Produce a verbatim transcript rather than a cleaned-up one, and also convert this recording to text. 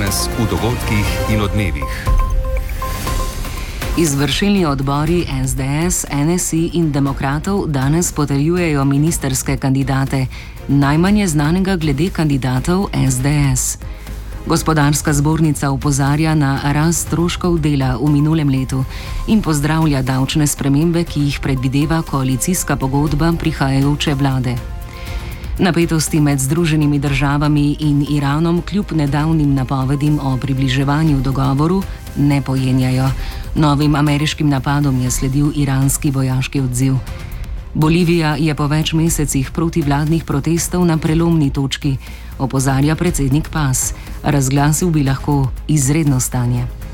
danes v dogodkih in odmevih. Izvršilni odbori S D S, N S I in demokratov danes potrjujejo ministerske kandidate, najmanj znanega glede kandidatov S D S. Gospodarska zbornica opozarja na rast stroškov dela v minulem letu in pozdravlja davčne spremembe, ki jih predvideva koalicijska pogodba prihajajoče vlade. Napetosti med Združenimi državami in Iranom kljub nedavnim napovedim o približevanju dogovoru ne pojenjajo. Novim ameriškim napadom je sledil iranski vojaški odziv. Bolivija je po več mesecih protivladnih protestov na prelomni točki, opozarja predsednik Paz. Razglasil bi lahko izredno stanje.